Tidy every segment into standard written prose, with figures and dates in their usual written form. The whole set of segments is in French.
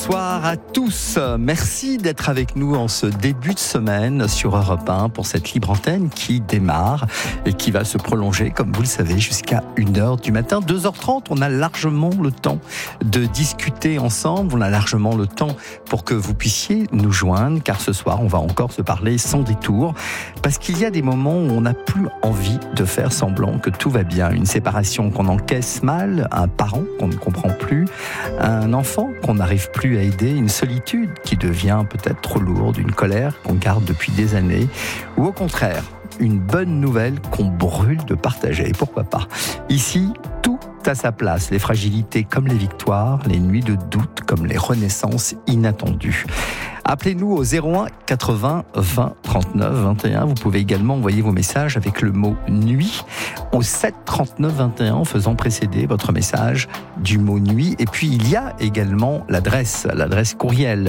bonsoir à tous. Merci d'être avec nous en ce début de semaine sur Europe 1 pour cette libre antenne qui démarre et qui va se prolonger, comme vous le savez, jusqu'à 1h du matin. 2h30, on a largement le temps de discuter ensemble. On a largement le temps pour que vous puissiez nous joindre, car ce soir, on va encore se parler sans détour. Parce qu'il y a des moments où on n'a plus envie de faire semblant que tout va bien. Une séparation qu'on encaisse mal, un parent qu'on ne comprend plus, un enfant qu'on n'arrive plus à aider, une solitude qui devient peut-être trop lourde, une colère qu'on garde depuis des années, ou au contraire, une bonne nouvelle qu'on brûle de partager. Et pourquoi pas ? Ici, tout à sa place, les fragilités comme les victoires, les nuits de doute comme les renaissances inattendues. Appelez-nous au 01 80 20 39 21. Vous pouvez également envoyer vos messages avec le mot nuit au 7 39 21 en faisant précéder votre message du mot nuit. Et puis il y a également l'adresse courriel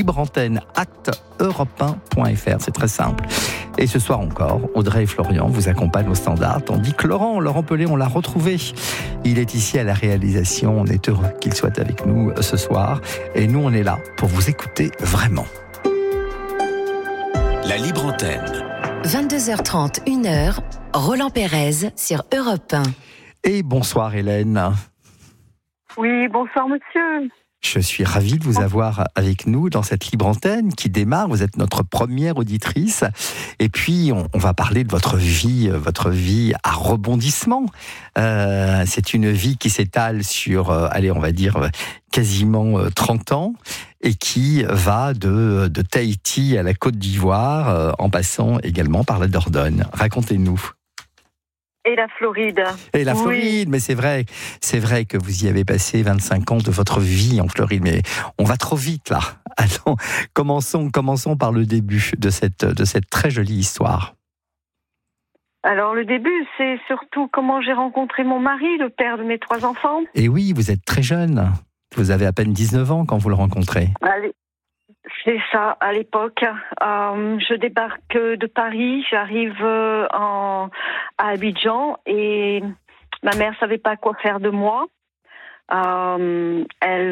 libreantenne@europe1.fr. C'est très simple. Et ce soir encore, Audrey et Florian vous accompagnent au standard, tandis que Laurent Pelé, on l'a retrouvé. Il est ici à la réalisation. On est heureux qu'il soit avec nous ce soir. Et nous, on est là pour vous écouter vraiment. La libre antenne. 22h30, 1h, Roland Pérez sur Europe 1. Et bonsoir Hélène. Oui, bonsoir monsieur. Je suis ravi de vous avoir avec nous dans cette libre antenne qui démarre. Vous êtes notre première auditrice. Et puis, on va parler de votre vie à rebondissement. C'est une vie qui s'étale sur, on va dire, quasiment 30 ans et qui va de Tahiti à la Côte d'Ivoire, en passant également par la Dordogne. Racontez-nous. Et la Floride. Et la Floride, oui. Mais c'est vrai que vous y avez passé 25 ans de votre vie en Floride, mais on va trop vite là. Allons, commençons par le début de cette très jolie histoire. Alors le début, c'est surtout comment j'ai rencontré mon mari, le père de mes 3 enfants. Et oui, vous êtes très jeune. Vous avez à peine 19 ans quand vous le rencontrez. Allez. C'est ça, à l'époque. Je débarque de Paris, j'arrive à Abidjan et ma mère savait pas quoi faire de moi. Elle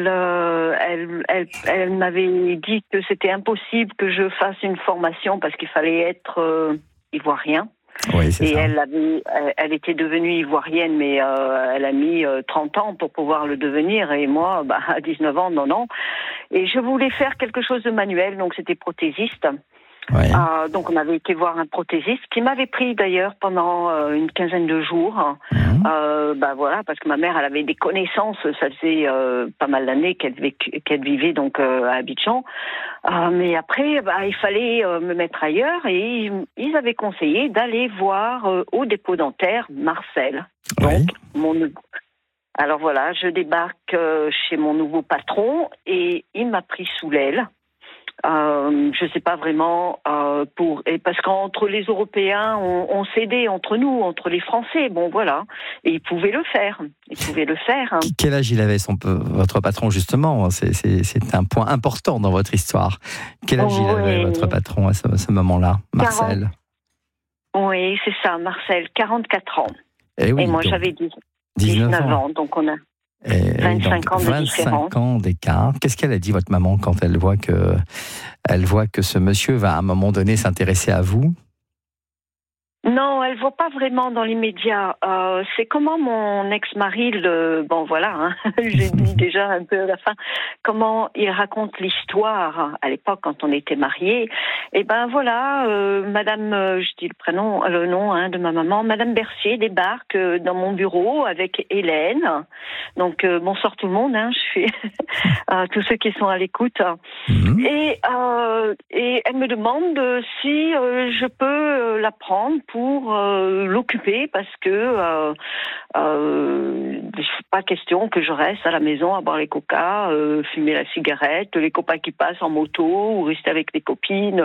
m'avait dit que c'était impossible que je fasse une formation parce qu'il fallait être ivoirien. Oui, c'est ça. Elle était devenue ivoirienne, mais elle a mis 30 ans pour pouvoir le devenir. Et moi, à 19 ans, non. Et je voulais faire quelque chose de manuel, donc c'était prothésiste. Ouais. Donc on avait été voir un prothésiste qui m'avait pris d'ailleurs pendant une quinzaine de jours. Voilà, parce que ma mère, elle avait des connaissances. Ça faisait pas mal d'années qu'elle vivait donc à Abidjan. Mais après, il fallait me mettre ailleurs et ils avaient conseillé d'aller voir au dépôt dentaire Marcel. Ouais. Donc alors voilà, je débarque chez mon nouveau patron et il m'a pris sous l'aile. Je sais pas vraiment parce qu'entre les Européens, on s'aidait entre nous, entre les Français. Bon voilà, et il pouvait le faire. Hein. Quel âge il avait votre patron justement ? C'est un point important dans votre histoire. Quel âge il avait votre patron à ce moment-là, Marcel ? 40. Oui, c'est ça, Marcel, 44 ans. Et moi j'avais 19 ans, donc on a 25 ans de différence. 25 ans d'écart. Qu'est-ce qu'elle a dit, votre maman, quand elle voit que ce monsieur va à un moment donné s'intéresser à vous ? Non, elle voit pas vraiment dans l'immédiat. C'est comment mon ex-mari, j'ai dit déjà un peu à la fin, comment il raconte l'histoire à l'époque quand on était mariés. Et Madame, je dis le nom de ma maman, Madame Bercier débarque dans mon bureau avec Hélène. Donc bonsoir tout le monde, je suis tous ceux qui sont à l'écoute. Et elle me demande si je peux la prendre pour l'occuper parce que pas question que je reste à la maison à boire les coca, fumer la cigarette, les copains qui passent en moto ou rester avec les copines,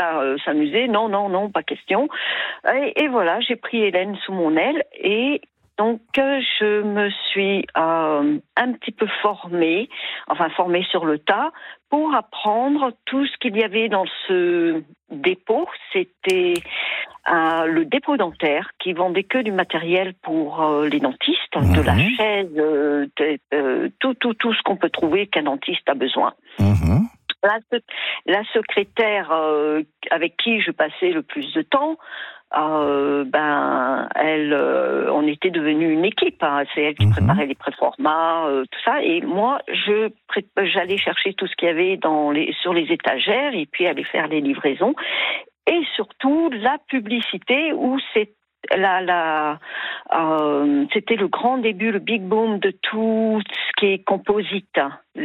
s'amuser. Non, pas question. Et voilà, j'ai pris Hélène sous mon aile et Donc, je me suis un petit peu formée sur le tas, pour apprendre tout ce qu'il y avait dans ce dépôt. C'était le dépôt dentaire qui vendait que du matériel pour les dentistes, de la chaise, tout ce qu'on peut trouver qu'un dentiste a besoin. La secrétaire avec qui je passais le plus de temps, on était devenu une équipe. C'est elle qui préparait les préformats, tout ça. Et moi, j'allais chercher tout ce qu'il y avait sur les étagères et puis aller faire les livraisons. Et surtout, la publicité où c'était le grand début, le big boom de tout ce qui est composite.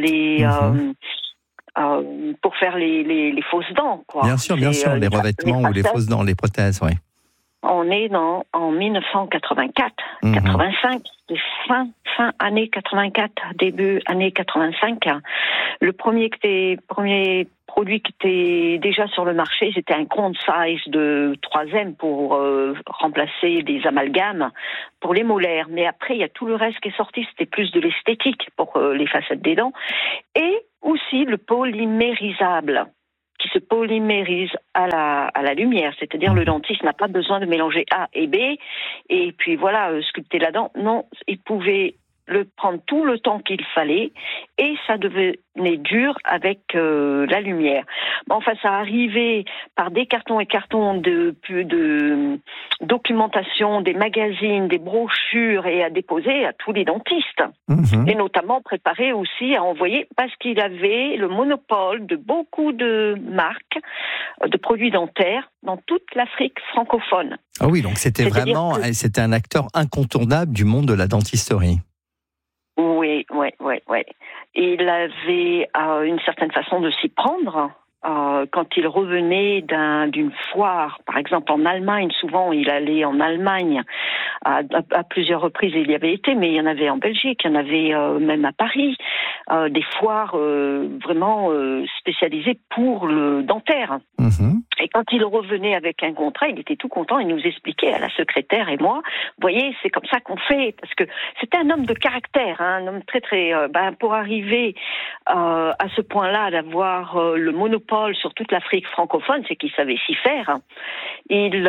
Pour faire les fausses dents, quoi. Bien sûr, les revêtements ou les fausses dents, les prothèses, oui. On est en 1984, 85, fin année 84, début année 85. Le premier produit qui était déjà sur le marché, c'était un Crown Size de 3M pour remplacer des amalgames pour les molaires. Mais après, il y a tout le reste qui est sorti, c'était plus de l'esthétique pour les facettes des dents. Et aussi le polymérisable, qui se polymérise à la lumière, c'est-à-dire le dentiste n'a pas besoin de mélanger A et B, et puis voilà, sculpter la dent. Non, il pouvait le prendre tout le temps qu'il fallait, et ça devenait dur avec la lumière. Enfin, ça arrivait par des cartons et cartons de documentation, des magazines, des brochures, et à déposer à tous les dentistes. Et notamment préparé aussi à envoyer, parce qu'il avait le monopole de beaucoup de marques de produits dentaires dans toute l'Afrique francophone. Ah oui, donc c'était un acteur incontournable du monde de la dentisterie. Oui. Il avait une certaine façon de s'y prendre. Quand il revenait d'une foire, par exemple en Allemagne, souvent il allait en Allemagne à plusieurs reprises, il y avait été, mais il y en avait en Belgique, il y en avait même à Paris, des foires vraiment spécialisées pour le dentaire. Et quand il revenait avec un contrat, il était tout content, il nous expliquait à la secrétaire et moi, vous voyez, c'est comme ça qu'on fait, parce que c'était un homme de caractère, un homme très pour arriver à ce point-là, d'avoir le monopole sur toute l'Afrique francophone, c'est qu'il savait s'y faire. Il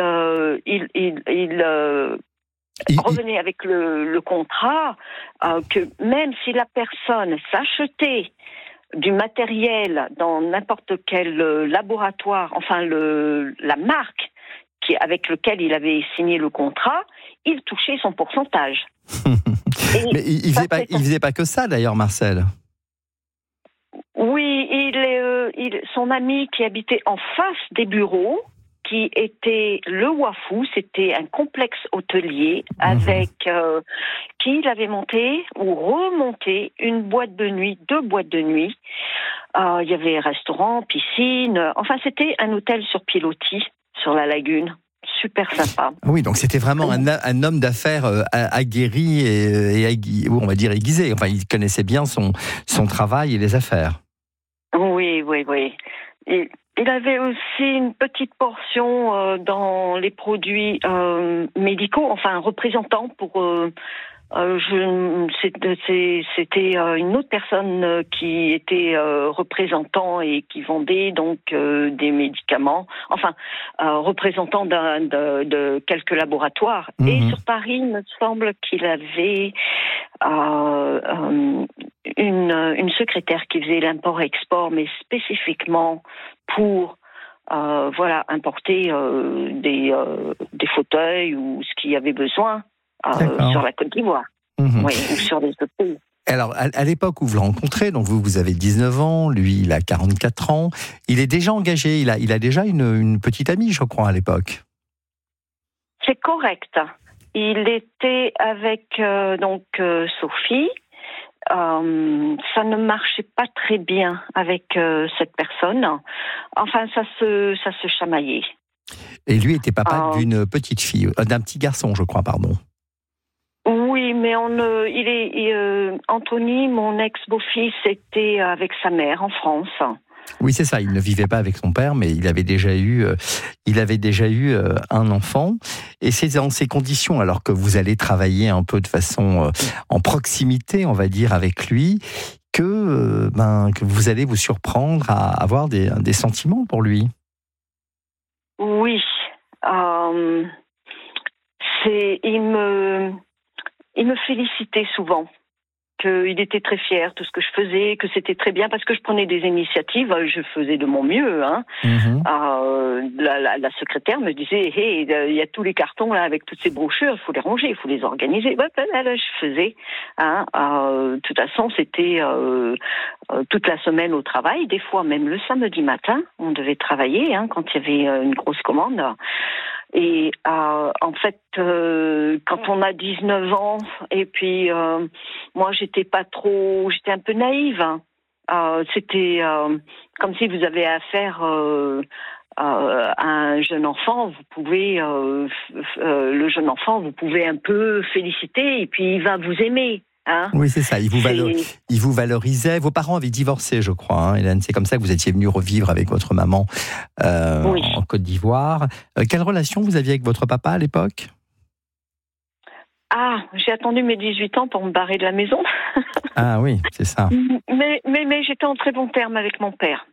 revenait avec le contrat que même si la personne s'achetait du matériel dans n'importe quel laboratoire, enfin la marque avec lequel il avait signé le contrat, il touchait son pourcentage. Mais il faisait pas que ça d'ailleurs, Marcel. Oui, son ami qui habitait en face des bureaux, qui était le Wafou, c'était un complexe hôtelier avec qui il avait monté ou remonté une boîte de nuit, 2 boîtes de nuit. Il y avait restaurant, piscine, enfin c'était un hôtel sur pilotis sur la lagune. Super sympa. Oui, donc c'était vraiment un homme d'affaires aguerri et on va dire aiguisé. Enfin, il connaissait bien son travail et les affaires. Oui. Il avait aussi une petite portion dans les produits médicaux, enfin un représentant pour... c'était une autre personne qui était représentant et qui vendait donc des médicaments, enfin représentant de quelques laboratoires. Et sur Paris, il me semble qu'il avait une secrétaire qui faisait l'import-export, mais spécifiquement pour importer des fauteuils ou ce qu'il y avait besoin sur la Côte d'Ivoire, ou sur les autres pays. Alors, à l'époque où vous le rencontrez, donc vous avez 19 ans, lui il a 44 ans, il est déjà engagé, il a déjà une petite amie, je crois, à l'époque. C'est correct. Il était avec Sophie. Ça ne marchait pas très bien avec cette personne. Enfin, ça se chamaillait. Et lui était papa d'une petite fille, d'un petit garçon, je crois, pardon. Oui, mais Anthony, mon ex-beau-fils, était avec sa mère en France. Oui, c'est ça. Il ne vivait pas avec son père, mais il avait déjà eu un enfant. Et c'est dans ces conditions, alors que vous allez travailler un peu de façon en proximité, on va dire, avec lui, que vous allez vous surprendre à avoir des sentiments pour lui. Oui. Il me félicitait souvent. Qu'il était très fier de tout ce que je faisais, que c'était très bien parce que je prenais des initiatives, je faisais de mon mieux. Hein. La secrétaire me disait, hey, il y a tous les cartons là avec toutes ces brochures, il faut les ranger, il faut les organiser. Là, je faisais. Hein. De toute façon, c'était toute la semaine au travail, des fois même le samedi matin, on devait travailler quand il y avait une grosse commande. Et en fait, quand on a 19 ans, et puis moi j'étais un peu naïve. C'était comme si vous avez affaire à un jeune enfant, le jeune enfant, vous pouvez un peu féliciter, et puis il va vous aimer. Hein, oui, c'est ça. Il vous valorisait. Vos parents avaient divorcé, je crois, Hélène. C'est comme ça que vous étiez venue revivre avec votre maman en Côte d'Ivoire. Quelle relation vous aviez avec votre papa à l'époque ? J'ai attendu mes 18 ans pour me barrer de la maison. Ah oui, c'est ça. Mais j'étais en très bon terme avec mon père.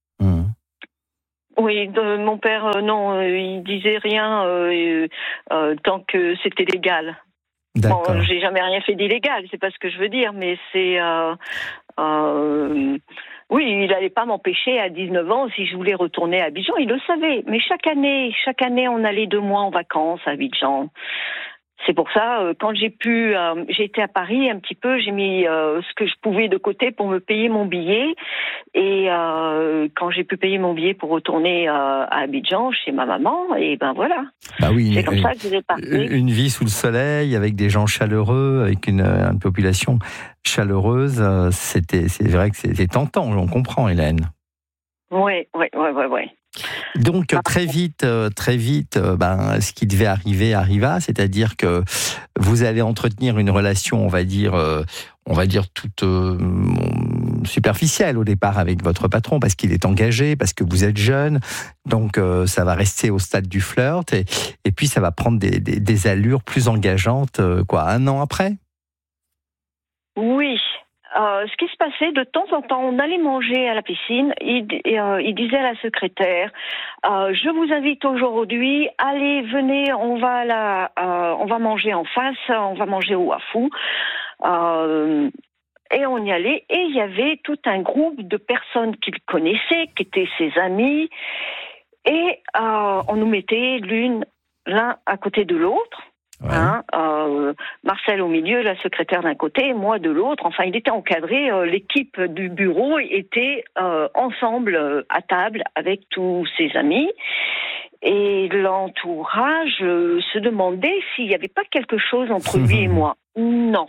Oui, mon père, non, il disait rien tant que c'était légal. D'accord. Bon, j'ai jamais rien fait d'illégal, c'est pas ce que je veux dire, mais c'est... oui, il n'allait pas m'empêcher à 19 ans, si je voulais retourner à Abidjan, il le savait. Mais chaque année, on allait 2 mois en vacances à Abidjan. C'est pour ça, quand j'ai été à Paris un petit peu, j'ai mis ce que je pouvais de côté pour me payer mon billet. Et quand j'ai pu payer mon billet pour retourner à Abidjan, chez ma maman, et ben voilà. Bah oui, c'est comme ça que je vais partir. Une vie sous le soleil, avec des gens chaleureux, avec une population chaleureuse, c'est vrai que c'était tentant, on comprend, Hélène. Oui. Donc très vite, ce qui devait arriver arriva, c'est-à-dire que vous allez entretenir une relation, on va dire toute superficielle au départ avec votre patron, parce qu'il est engagé, parce que vous êtes jeune, donc ça va rester au stade du flirt, et puis ça va prendre des allures plus engageantes, 1 an après ? Oui. Ce qui se passait, de temps en temps, on allait manger à la piscine. Il disait à la secrétaire, je vous invite aujourd'hui, allez, venez, on va manger en face, on va manger au Wafou. Et on y allait, et il y avait tout un groupe de personnes qu'il connaissait, qui étaient ses amis, et on nous mettait l'un à côté de l'autre. Ouais. Marcel au milieu, la secrétaire d'un côté, moi de l'autre. Enfin, il était encadré. L'équipe du bureau était ensemble à table avec tous ses amis. Et l'entourage se demandait s'il n'y avait pas quelque chose entre lui et moi. Non.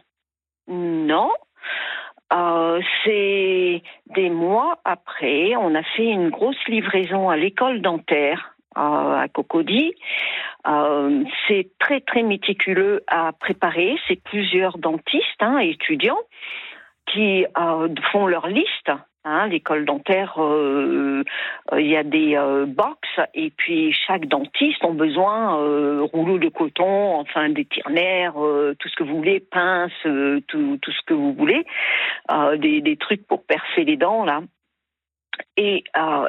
C'est des mois après, on a fait une grosse livraison à l'école dentaire à Cocody. C'est très très méticuleux à préparer. C'est plusieurs dentistes, étudiants, qui font leur liste. L'école dentaire, il y a des box, et puis chaque dentiste a besoin rouleau de coton, enfin des tire-nerfs, tout ce que vous voulez, pince, tout ce que vous voulez, des trucs pour percer les dents là. Et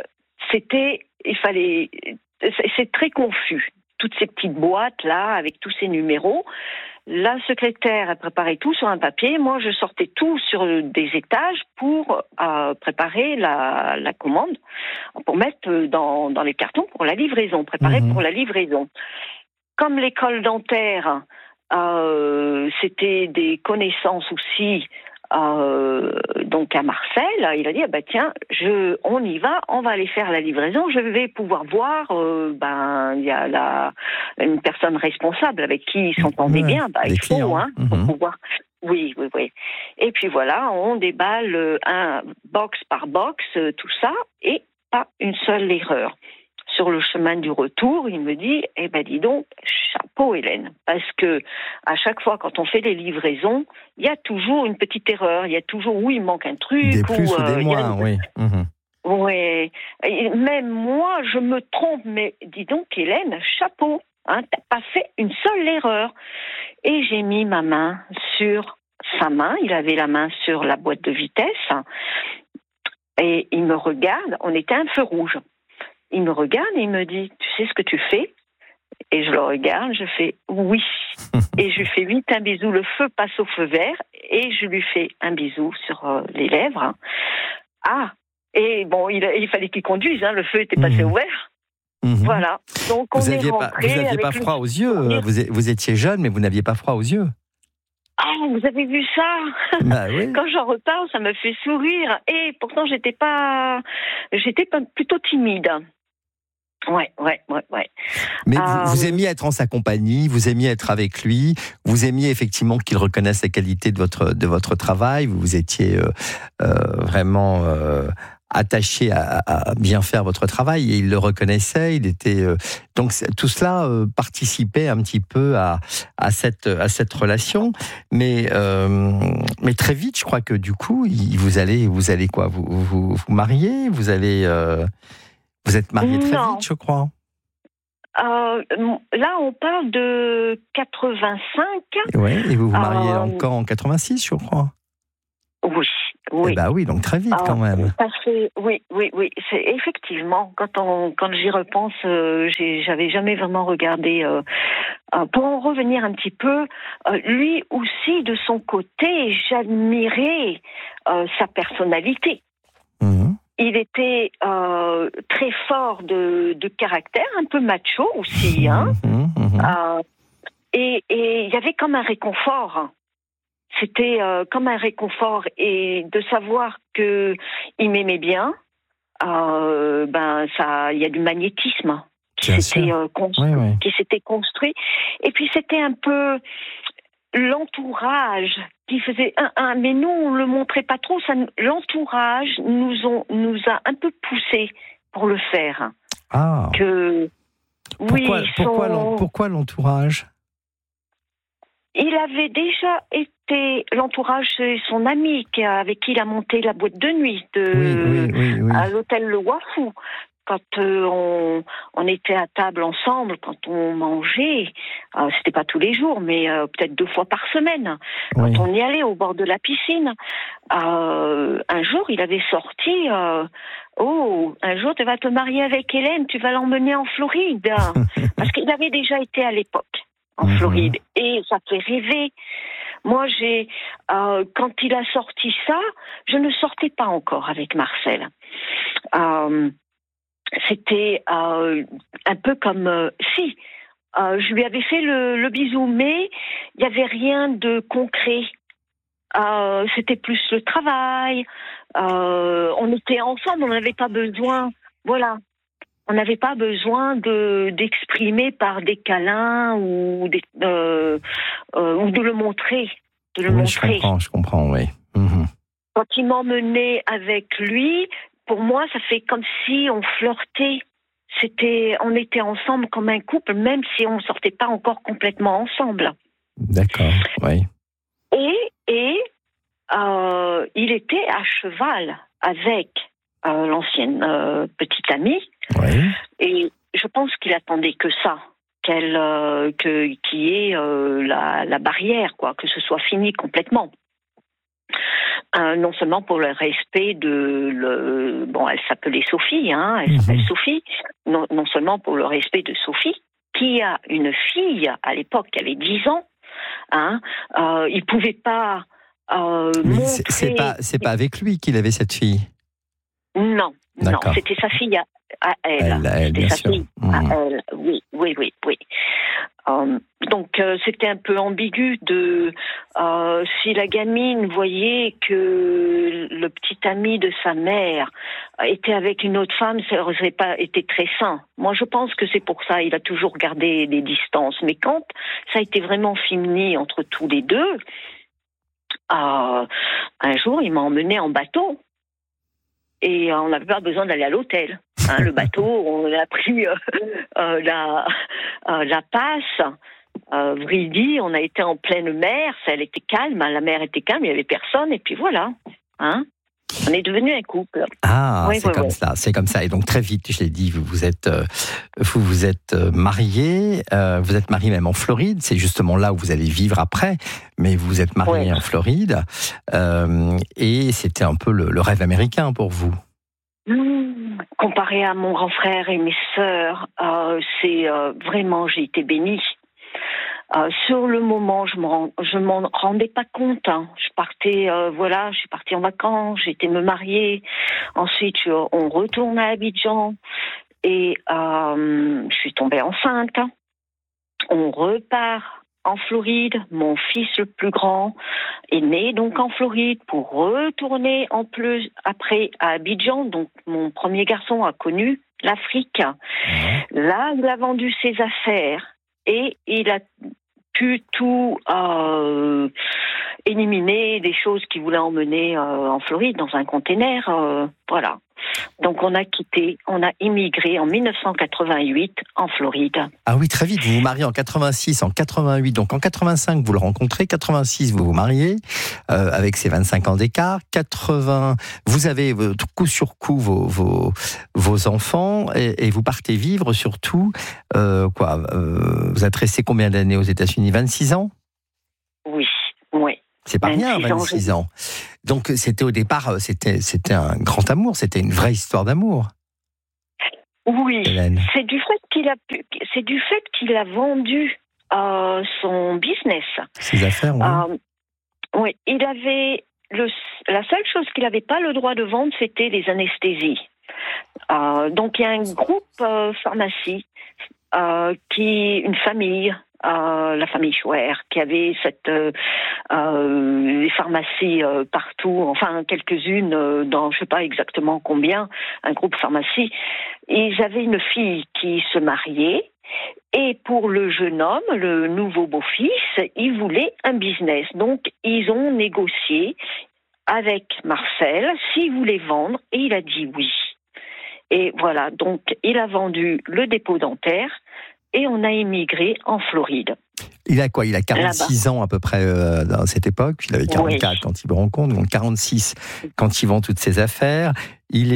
c'est très confus. Toutes ces petites boîtes là avec tous ces numéros. La secrétaire a préparé tout sur un papier. Moi, je sortais tout sur des étages pour préparer la commande, pour mettre dans les cartons pour la livraison, préparer pour la livraison. Comme l'école dentaire, c'était des connaissances aussi. Donc à Marcel, il a dit tiens, on y va, on va aller faire la livraison. Je vais pouvoir voir, il y a une personne responsable avec qui il s'entendait bien. Il faut pour pouvoir. Oui. Et puis voilà, on déballe un box par box, tout ça, et pas une seule erreur. Sur le chemin du retour, il me dit, dis donc, chapeau Hélène, parce que à chaque fois quand on fait les livraisons, il y a toujours une petite erreur, il y a toujours il manque un truc, des plus ou des moins, oui. Ouais. Et même moi, je me trompe, mais dis donc, Hélène, chapeau. Hein, t'as pas fait une seule erreur. Et j'ai mis ma main sur sa main. Il avait la main sur la boîte de vitesse. Et il me regarde. On était à un feu rouge. Il me regarde et il me dit, tu sais ce que tu fais? Et je le regarde, je fais oui. Et je lui fais vite un bisou. Le feu passe au feu vert et je lui fais un bisou sur les lèvres. Ah, et bon, il fallait qu'il conduise, hein, le feu était passé ouvert. Voilà. Donc on est rentré. Vous n'aviez pas froid aux yeux. Vous étiez jeune, mais vous n'aviez pas froid aux yeux. Ah, vous avez vu ça? Bah, oui. Quand j'en reparle, ça me fait sourire. Et pourtant, j'étais plutôt timide. Ouais. Mais vous aimiez être en sa compagnie, vous aimiez être avec lui, vous aimiez effectivement qu'il reconnaisse la qualité de votre travail, vous étiez vraiment attaché à bien faire votre travail et il le reconnaissait, il était donc tout cela participait un petit peu à cette relation, mais très vite je crois que du coup vous allez quoi, vous marier, vous êtes marié très vite je crois. Là on parle de 85. Ouais, et vous vous mariez encore en 86 je crois. Oui. Eh ben oui, donc très vite quand même. Oui. C'est effectivement, quand j'y repense, j'avais jamais vraiment regardé. Pour en revenir un petit peu, lui aussi de son côté, j'admirais sa personnalité. Il était très fort de caractère, un peu macho aussi, hein. Et il y avait comme un réconfort. C'était comme un réconfort, et de savoir que il m'aimait bien, il y a du magnétisme qui s'était construit. Et puis c'était un peu l'entourage qui faisait mais nous on le montrait pas trop. L'entourage nous a un peu poussé pour le faire. Ah. Pourquoi l'entourage? Il avait déjà été l'entourage de son ami avec qui il a monté la boîte de nuit à l'hôtel Le Wafou. Quand on était à table ensemble, quand on mangeait, c'était pas tous les jours, mais peut-être 2 fois par semaine. Quand on y allait au bord de la piscine, un jour il avait sorti un jour tu vas te marier avec Hélène, tu vas l'emmener en Floride. Parce qu'il avait déjà été à l'époque en Floride, et ça fait rêver. Moi, quand il a sorti ça, je ne sortais pas encore avec Marcel. C'était un peu comme je lui avais fait le bisou, mais il n'y avait rien de concret. C'était plus le travail. On était ensemble, on n'avait pas besoin. Voilà. On n'avait pas besoin d'exprimer par des câlins ou de le montrer. Je comprends, oui. Quand il m'emmenait avec lui, pour moi, ça fait comme si on flirtait. On était ensemble comme un couple, même si on ne sortait pas encore complètement ensemble. D'accord, oui. Et il était à cheval avec l'ancienne petite amie. Oui. Et je pense qu'il attendait que ça, qu'il y ait la barrière, quoi, que ce soit fini complètement. Non seulement pour le respect elle s'appelait Sophie, hein, elle s'appelle Sophie. Non seulement pour le respect de Sophie, qui a une fille à l'époque qui avait 10 ans, hein, il pouvait pas montrer. C'est pas avec lui qu'il avait cette fille. Non, c'était sa fille à elle. Elle bien sa sûr. Fille à elle. Oui. Donc c'était un peu ambigu si la gamine voyait que le petit ami de sa mère était avec une autre femme, ça n'aurait pas été très sain. Moi, je pense que c'est pour ça il a toujours gardé des distances. Mais quand ça a été vraiment fini entre tous les deux, un jour, il m'a emmené en bateau. Et on n'avait pas besoin d'aller à l'hôtel. Hein, le bateau, on a pris la passe. Vridi, on a été en pleine mer. Elle était calme, la mer était calme, il n'y avait personne. Et puis voilà. Hein. On est devenu un couple. Ah, c'est comme ça, c'est comme ça. Et donc très vite, je l'ai dit, vous êtes mariés, vous êtes mariés même en Floride. C'est justement là où vous allez vivre après, mais vous êtes mariés en Floride. Et c'était un peu le rêve américain pour vous. Comparé à mon grand frère et mes sœurs, c'est vraiment, j'ai été bénie. Sur le moment, je m'en rendais pas compte. Hein. Je suis partie en vacances, j'ai été me marier. Ensuite, on retourne à Abidjan et je suis tombée enceinte. On repart en Floride. Mon fils le plus grand est né donc en Floride pour retourner en plus après à Abidjan. Donc mon premier garçon a connu l'Afrique. Là, il a vendu ses affaires. Et il a pu tout éliminer des choses qu'il voulait emmener en Floride dans un container. Voilà. Donc on a immigré en 1988 en Floride. Ah oui, très vite. Vous vous mariez en 86, en 88. Donc en 85, vous le rencontrez. 86, vous vous mariez avec ces 25 ans d'écart. 80, vous avez coup sur coup vos enfants et vous partez vivre surtout. Vous êtes resté combien d'années aux États-Unis? 26 ans? Oui. C'est pas rien, 26 ans. Donc c'était au départ, c'était un grand amour, c'était une vraie histoire d'amour. Oui, Hélène. c'est du fait qu'il a vendu son business. Ses affaires, oui. Oui, il avait la seule chose qu'il n'avait pas le droit de vendre, c'était les anesthésies. Donc il y a un groupe pharmacie une famille. La famille Schwer, qui avait les pharmacies partout, enfin quelques-unes dans je sais pas exactement combien, un groupe pharmacie. Ils avaient une fille qui se mariait et pour le jeune homme, le nouveau beau-fils, il voulait un business. Donc ils ont négocié avec Marcel s'il voulait vendre et il a dit oui. Et voilà, donc il a vendu le dépôt dentaire. Et on a immigré en Floride. Il a quoi? Il a 46 ans à peu près dans cette époque. Il avait 44 quand il me rencontre, donc 46 quand il vend toutes ses affaires. Il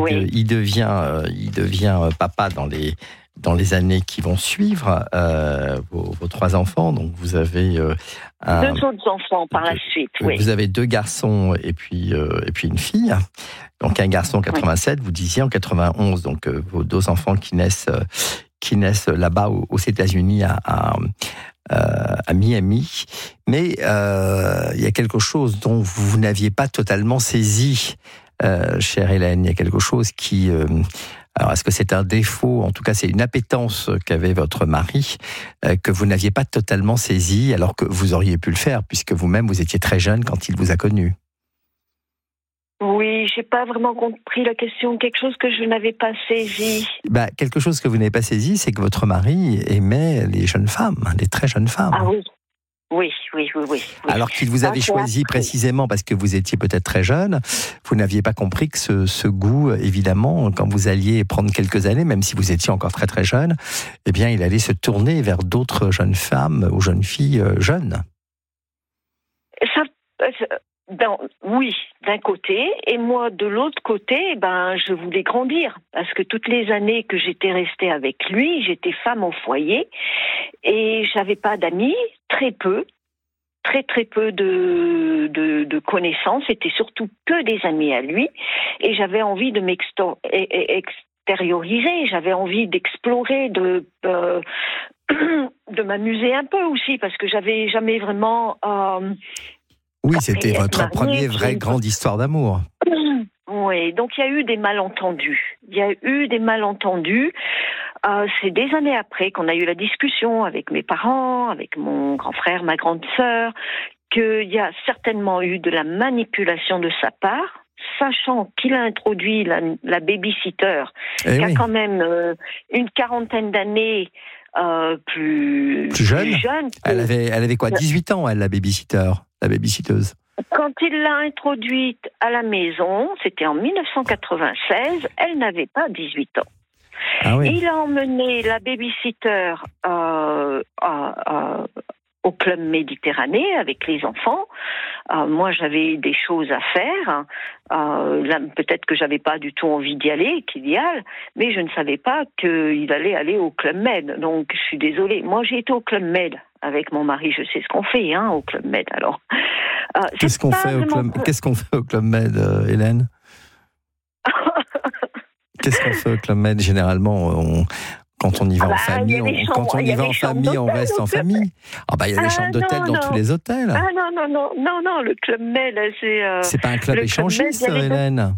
devient papa dans les années qui vont suivre. Vos 3 enfants, donc vous avez 2 autres enfants par la suite. Vous avez 2 garçons et puis une fille. Donc un garçon en 87, vous disiez en 91. Donc vos 2 enfants qui naissent là-bas aux États-Unis à Miami. Mais il y a quelque chose dont vous n'aviez pas totalement saisi, chère Hélène. Il y a quelque chose qui... alors, est-ce que c'est un défaut? En tout cas, c'est une appétence qu'avait votre mari, que vous n'aviez pas totalement saisi, alors que vous auriez pu le faire, puisque vous-même, vous étiez très jeune quand il vous a connu. Oui, j'ai pas vraiment compris la question. Quelque chose que je n'avais pas saisi. Quelque chose que vous n'avez pas saisi, c'est que votre mari aimait les jeunes femmes, les très jeunes femmes. Ah oui. Oui. Alors qu'il vous avait choisi précisément parce que vous étiez peut-être très jeune, vous n'aviez pas compris que ce goût, évidemment, quand vous alliez prendre quelques années, même si vous étiez encore très très jeune, eh bien, il allait se tourner vers d'autres jeunes femmes ou jeunes filles jeunes. Oui, d'un côté, et moi de l'autre côté, je voulais grandir parce que toutes les années que j'étais restée avec lui, j'étais femme au foyer et j'avais pas d'amis, très peu de connaissances, c'était surtout que des amis à lui et j'avais envie de m'extérioriser, j'avais envie d'explorer, de m'amuser un peu aussi parce que j'avais jamais vraiment Oui, c'était votre première vraie grande histoire d'amour. Oui, donc il y a eu des malentendus. C'est des années après qu'on a eu la discussion avec mes parents, avec mon grand frère, ma grande sœur, qu'il y a certainement eu de la manipulation de sa part, sachant qu'il a introduit la babysitter, qui a quand même une quarantaine d'années plus jeune. Elle avait quoi, 18 ans, elle, la babysitteuse. Quand il l'a introduite à la maison, c'était en 1996, elle n'avait pas 18 ans. Ah oui. Il a emmené la babysitter au Club Méditerranée avec les enfants. Moi, j'avais des choses à faire. Là, peut-être que j'avais pas du tout envie d'y aller, mais je ne savais pas qu'il allait aller au Club Med. Donc, je suis désolée. Moi, j'ai été au Club Med avec mon mari. Je sais ce qu'on fait, au Club Med. Alors, qu'est-ce qu'on fait au Club Med, Hélène? Qu'est-ce qu'on fait au Club Med? Généralement, quand on y va en famille, on reste en famille. Il y a des chambres d'hôtel dans tous les hôtels. Non, le Club Med, c'est pas un club échangiste, Hélène.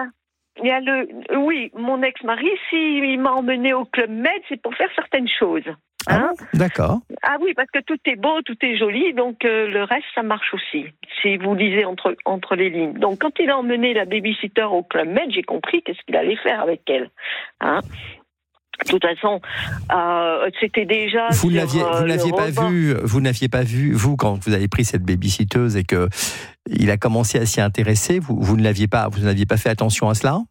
Oui, mon ex-mari, s'il m'a emmené au Club Med, c'est pour faire certaines choses. D'accord. Ah oui, parce que tout est beau, tout est joli, donc le reste, ça marche aussi, si vous lisez entre les lignes. Donc, quand il a emmené la babysitter au Club Med, j'ai compris qu'est-ce qu'il allait faire avec elle. De toute façon, c'était déjà. Vous n'aviez pas vu, vous, quand vous avez pris cette babysitteuse et que il a commencé à s'y intéresser, vous n'aviez pas fait attention à cela?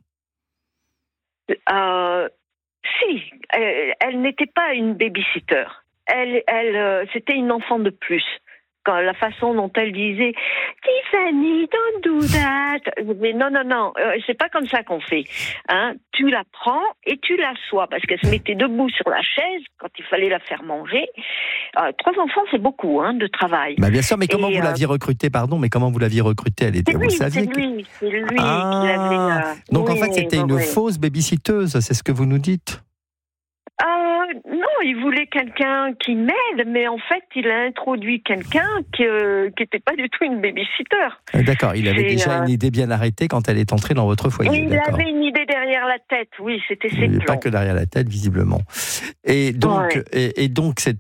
Si, elle n'était pas une babysitter. C'était une enfant de plus. La façon dont elle disait Tiffany, don't do that. Mais non, c'est pas comme ça qu'on fait. Tu la prends et tu l'assois parce qu'elle se mettait debout sur la chaise quand il fallait la faire manger. 3 enfants, c'est beaucoup de travail. Bien sûr, mais comment vous l'aviez recrutée, Comment vous l'aviez recrutée? Elle était, vous saviez c'est lui qui l'avait. Donc en fait, c'était une fausse babysitteuse, c'est ce que vous nous dites? Non, il voulait quelqu'un qui m'aide, mais en fait, il a introduit quelqu'un qui n'était pas du tout une babysitter. D'accord, il avait déjà une idée bien arrêtée quand elle est entrée dans votre foyer. Il avait une idée derrière la tête, oui, c'était ses plans. Pas que derrière la tête, visiblement. Et donc,